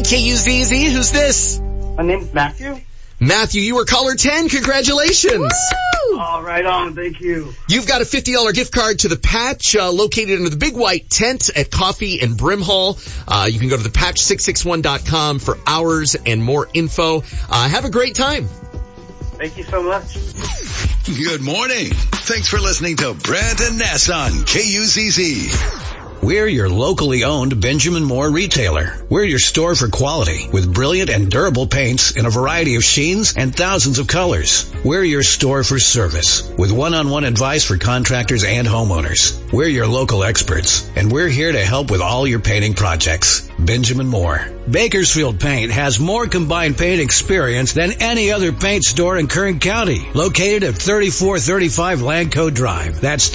morning, KUZZ. Who's this? My name's Matthew. Matthew, you were caller 10. Congratulations. Woo! Oh, right on. Thank you. You've got a $50 gift card to The Patch, located under the big white tent at Coffee and Brimhall. You can go to thepatch661.com for hours and more info. Have a great time. Thank you so much. Good morning. Thanks for listening to Brent and Ness on KUZZ. We're your locally owned Benjamin Moore retailer. We're your store for quality with brilliant and durable paints in a variety of sheens and thousands of colors. We're your store for service with one-on-one advice for contractors and homeowners. We're your local experts, and we're here to help with all your painting projects. Benjamin Moore. Bakersfield Paint has more combined paint experience than any other paint store in Kern County. Located at 3435 Landco Drive. That's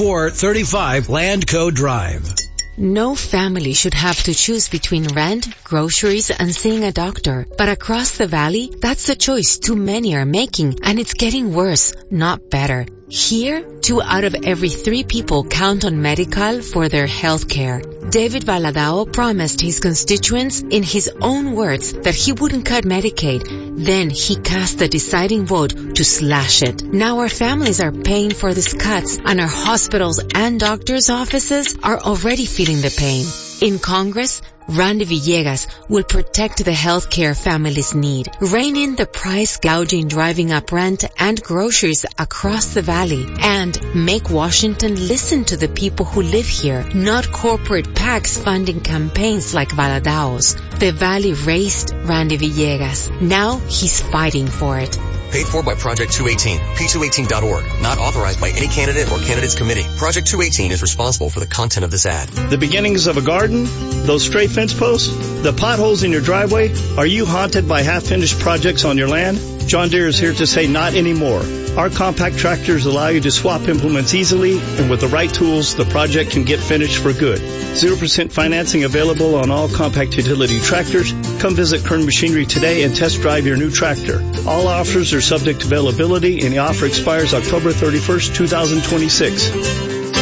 3435 Landco Drive. No family should have to choose between rent, groceries, and seeing a doctor. But across the valley, that's the choice too many are making, and it's getting worse, not better. Here, 2 out of every 3 people count on Medi-Cal for their health care. David Valadao promised his constituents, in his own words, that he wouldn't cut Medicaid. Then he cast the deciding vote to slash it. Now our families are paying for these cuts, and our hospitals and doctors' offices are already feeling the pain. In Congress, Randy Villegas will protect the health care families need, rein in the price gouging driving up rent and groceries across the valley, and make Washington listen to the people who live here, not corporate PACs funding campaigns like Valadao's. The valley raised Randy Villegas. Now he's fighting for it. Paid for by Project 218, p218.org. Not authorized by any candidate or candidates committee. Project 218 is responsible for the content of this ad. The beginnings of a garden? Those stray fence posts? The potholes in your driveway? Are you haunted by half-finished projects on your land? John Deere is here to say not anymore. Our compact tractors allow you to swap implements easily, and with the right tools, the project can get finished for good. 0% financing available on all compact utility tractors. Come visit Kern Machinery today and test drive your new tractor. All offers are subject to availability, and the offer expires October 31st, 2026.